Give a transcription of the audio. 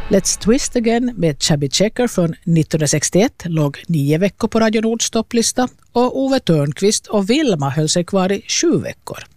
Let's Twist Again med Chubby Checker från 1961 låg 9 veckor på Radio Nords topplista och Ove Törnqvist och Vilma höll sig kvar i 7 veckor.